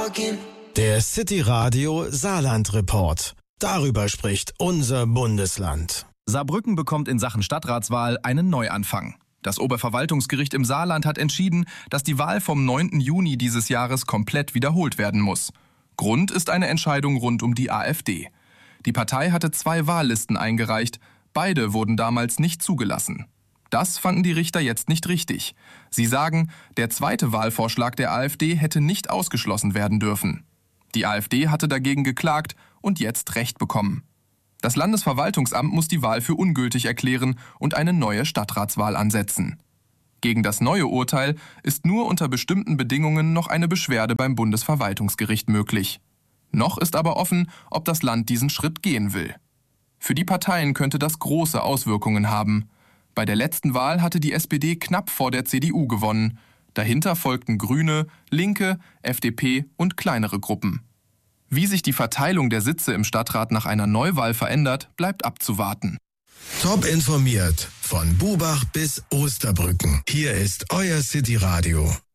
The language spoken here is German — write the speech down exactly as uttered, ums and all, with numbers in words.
Der City Radio Saarland Report. Darüber spricht unser Bundesland. Saarbrücken bekommt in Sachen Stadtratswahl einen Neuanfang. Das Oberverwaltungsgericht im Saarland hat entschieden, dass die Wahl vom neunten Juni dieses Jahres komplett wiederholt werden muss. Grund ist eine Entscheidung rund um die AfD. Die Partei hatte zwei Wahllisten eingereicht. Beide wurden damals nicht zugelassen. Das fanden die Richter jetzt nicht richtig. Sie sagen, der zweite Wahlvorschlag der AfD hätte nicht ausgeschlossen werden dürfen. Die AfD hatte dagegen geklagt und jetzt Recht bekommen. Das Landesverwaltungsamt muss die Wahl für ungültig erklären und eine neue Stadtratswahl ansetzen. Gegen das neue Urteil ist nur unter bestimmten Bedingungen noch eine Beschwerde beim Bundesverwaltungsgericht möglich. Noch ist aber offen, ob das Land diesen Schritt gehen will. Für die Parteien könnte das große Auswirkungen haben. Bei der letzten Wahl hatte die S P D knapp vor der C D U gewonnen. Dahinter folgten Grüne, Linke, F D P und kleinere Gruppen. Wie sich die Verteilung der Sitze im Stadtrat nach einer Neuwahl verändert, bleibt abzuwarten. Top informiert von Bubach bis Osterbrücken. Hier ist euer City Radio.